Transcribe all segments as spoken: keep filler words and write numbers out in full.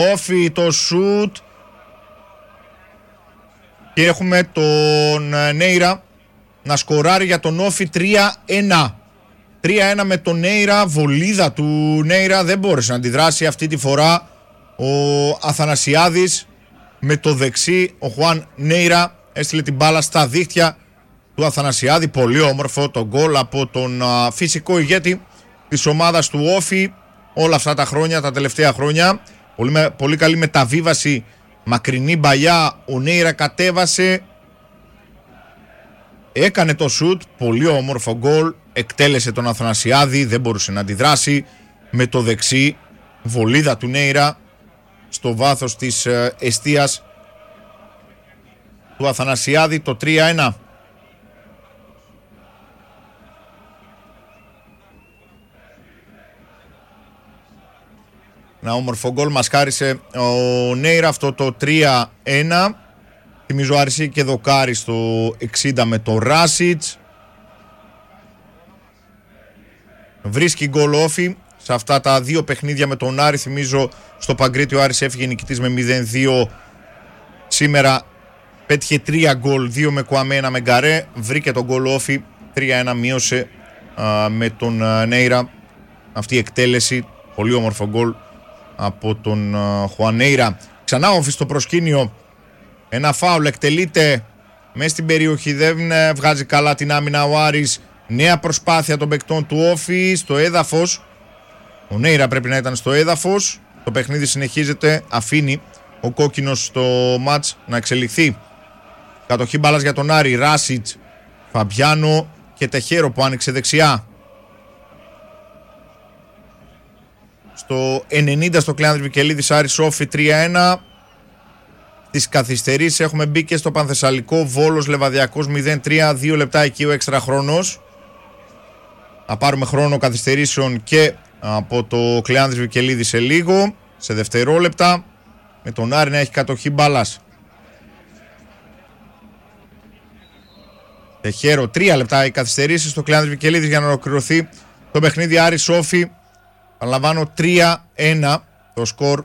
Όφι το σουτ. Και έχουμε τον Νέιρα να σκοράρει για τον Όφι τρία ένα. τρία ένα με τον Νέιρα, βολίδα του Νέιρα, δεν μπόρεσε να αντιδράσει αυτή τη φορά ο Αθανασιάδης με το δεξί. Ο Χουάν Νέιρα έστειλε την μπάλα στα δίχτυα του Αθανασιάδη, πολύ όμορφο το γκολ από τον α, φυσικό ηγέτη της ομάδας του Όφι όλα αυτά τα χρόνια, τα τελευταία χρόνια. Πολύ, πολύ καλή μεταβίβαση, μακρινή μπαλιά, ο Νέιρα κατέβασε, έκανε το σουτ, πολύ όμορφο γκολ, εκτέλεσε τον Αθανασιάδη, δεν μπορούσε να αντιδράσει με το δεξί, βολίδα του Νέιρα στο βάθος της ε, εστίας του Αθανασιάδη, το τρία ένα. Ένα όμορφο γκολ μας χάρισε ο Νέιρα αυτό το τρία ένα. Θυμίζω Άρης και δοκάρι στο εξήντα με το Ράσιτς. Βρίσκει γκολ Όφι σε αυτά τα δύο παιχνίδια με τον Άρη. Θυμίζω στο Παγκρίτιο ο Άρης έφυγε νικητής με μηδέν δύο. Σήμερα πέτυχε τρία γκολ, δύο με Κουαμέ, ένα με Γκαρέ. Βρήκε τον γκολ Όφι, τρία ένα μείωσε α, με τον α, Νέιρα. Αυτή η εκτέλεση, πολύ όμορφο γκολ από τον Χουανέιρα. Ξανά Όφι στο προσκήνιο. Ένα φάουλ εκτελείται μέσα στην περιοχή. Δεν βγάζει καλά την άμυνα ο Άρης. Νέα προσπάθεια των παικτών του Όφι στο έδαφος. Ο Νέιρα πρέπει να ήταν στο έδαφος. Το παιχνίδι συνεχίζεται. Αφήνει ο κόκκινος στο μάτς να εξελιχθεί. Κατοχή μπάλας για τον Άρη. Ράσιτς, Φαμπιάνο και Τεχέρο που άνοιξε δεξιά. Στο ενενήντα στο Κλεάνδρη Βικελίδης, Άρης Όφι τρία ένα. Τις καθυστερήσεις έχουμε μπει και στο Πανθεσσαλικό. Βόλος Λεβαδιακός μηδέν τρία, δύο λεπτά εκεί ο έξτρα χρόνος. Θα πάρουμε χρόνο καθυστερήσεων και από το Κλεάνδρης Βικελίδη σε λίγο, σε δευτερόλεπτα, με τον Άρη να έχει κατοχή μπάλας. Τεχέρο, τρία λεπτά οι καθυστερήσεις στο Κλεάνδρης Βικελίδης για να ολοκληρωθεί το παιχνίδι. Άρης Όφι, παραλαμβάνω, τρία ένα το σκορ,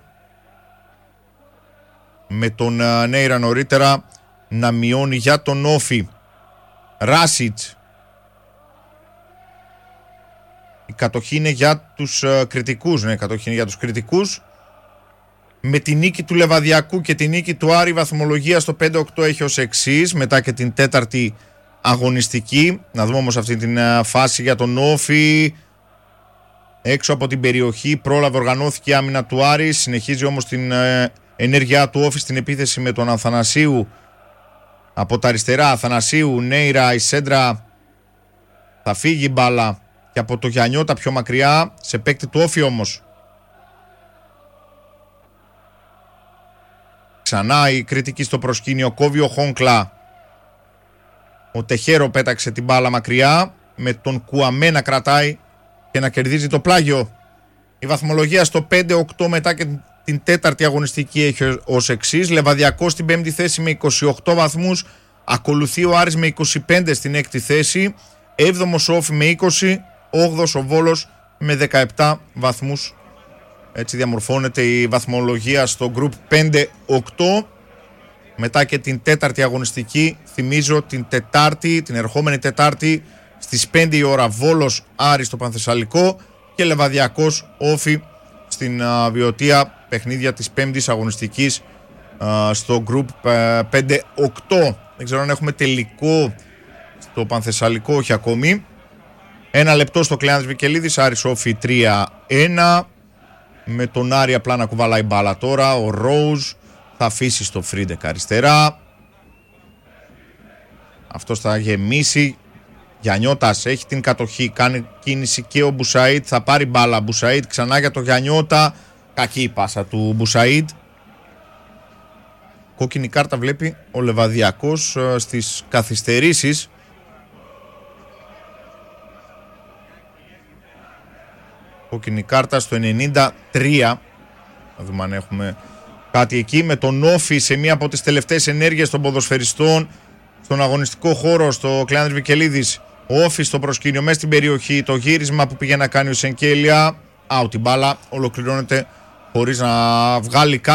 με τον Νέιρα νωρίτερα να μειώνει για τον Όφι. Ράσιτς. Η κατοχή είναι για τους uh, κριτικούς. Ναι, η κατοχή είναι για τους κριτικούς. Με τη νίκη του Λεβαδιακού και τη νίκη του Άρη, η βαθμολογία στο πέντε οκτώ έχει ως εξής, μετά και την τέταρτη αγωνιστική. Να δούμε όμως αυτή την uh, φάση για τον Όφι. Έξω από την περιοχή πρόλαβε, οργανώθηκε η άμυνα του Άρη. Συνεχίζει όμως την uh, ενέργειά του Όφι στην επίθεση με τον Αθανασίου από τα αριστερά. Αθανασίου, Νέιρα, η σέντρα, θα φύγει μπάλα και από το Γιαννιώτα πιο μακριά, σε παίκτη του Όφι όμως. Ξανά η κριτική στο προσκήνιο, κόβει ο Χόνκλα. Ο Τεχέρο πέταξε την μπάλα μακριά, με τον Κουαμέ να κρατάει και να κερδίζει το πλάγιο. Η βαθμολογία στο πέντε οκτώ μετά και την τέταρτη αγωνιστική έχει ως εξής. Λεβαδιακός στην πέμπτη θέση με είκοσι οκτώ βαθμούς. Ακολουθεί ο Άρης με είκοσι πέντε στην έκτη θέση. Έβδομος Όφι με είκοσι. Όγδος ο Βόλος με δεκαεπτά βαθμούς. Έτσι διαμορφώνεται η βαθμολογία στο γκρουπ πέντε οκτώ. Μετά και την τέταρτη αγωνιστική, θυμίζω την Τετάρτη, την ερχόμενη Τετάρτη στις πέντε η ώρα, Βόλος Άρης στο Πανθεσσαλικό και Λεβαδιακός Όφι στην uh, Βιωτία, παιχνίδια της πέμπτης αγωνιστικής uh, στο γκρουπ uh, πέντε οκτώ. Δεν ξέρω αν έχουμε τελικό στο Πανθεσσαλικό, όχι ακόμη. Ένα λεπτό στο Κλεάνδρης Βικελίδης, Άρης Όφι τρία ένα. Με τον Άρη απλά να κουβαλάει μπάλα τώρα. Ο Ρόουζ θα αφήσει στο Φρίντεκ αριστερά. Αυτός θα γεμίσει. Γιαννιώτας έχει την κατοχή, κάνει κίνηση και ο Μπουσαΐτ, θα πάρει μπάλα. Μπουσαΐτ ξανά για το Γιαννιώτα. Κακή η πάσα του Μπουσαΐτ. Κόκκινη κάρτα βλέπει ο Λεβαδιακός στις καθυστερήσεις. Κόκκινη κάρτα στο ενενήντα τρία. Θα δούμε αν έχουμε κάτι εκεί. Με τον Όφι σε μία από τις τελευταίες ενέργειες των ποδοσφαιριστών στον αγωνιστικό χώρο στο Κλεάνδρης Βικελίδης. Ο Όφι στο προσκήνιο μέσα στην περιοχή. Το γύρισμα που πήγε να κάνει ο Σενκέλια. Out η μπάλα. Ολοκληρώνεται χωρίς να βγάλει